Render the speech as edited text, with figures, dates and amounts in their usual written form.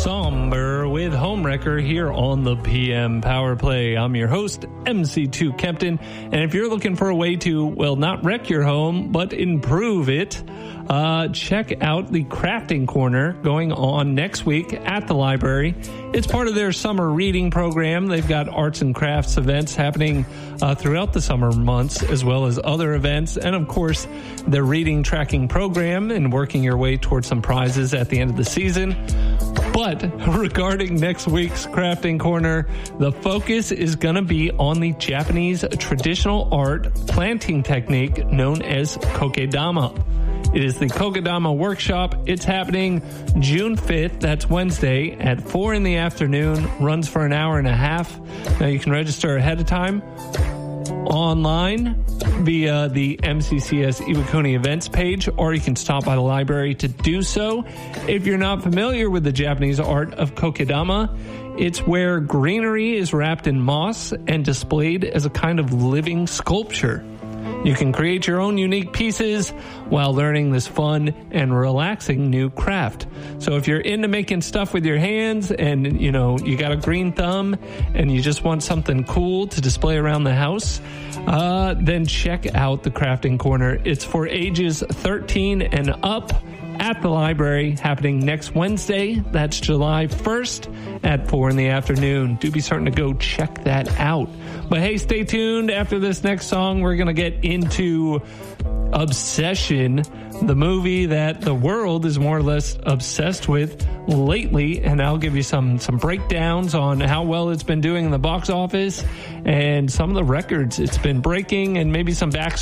Somber with Homewrecker here on the PM Power Play. I'm your host, MC2 Kempton. And if you're looking for a way to, well, not wreck your home, but improve it, check out the Crafting Corner going on next week at the library. It's part of their summer reading program. They've got arts and crafts events happening throughout the summer months, as well as other events. And, of course, their reading tracking program and working your way towards some prizes at the end of the season. But regarding next week's Crafting Corner, the focus is going to be on the Japanese traditional art planting technique known as kokedama. It is the Kokedama Workshop. It's happening June 5th. That's Wednesday at 4 in the afternoon. Runs for an hour and a half. Now you can register ahead of time online via the MCCS Iwakuni events page, or you can stop by the library to do so. If you're not familiar with the Japanese art of kokedama, it's where greenery is wrapped in moss and displayed as a kind of living sculpture. You can create your own unique pieces while learning this fun and relaxing new craft. So if you're into making stuff with your hands and, you know, you got a green thumb and you just want something cool to display around the house, then check out the Crafting Corner. It's for ages 13 and up at the library, happening next Wednesday. That's July 1st at 4 in the afternoon. Do be certain to go check that out. But hey, stay tuned. After this next song, we're going to get into Obsession, the movie that the world is more or less obsessed with lately, and I'll give you some breakdowns on how well it's been doing in the box office and some of the records it's been breaking, and maybe some backstory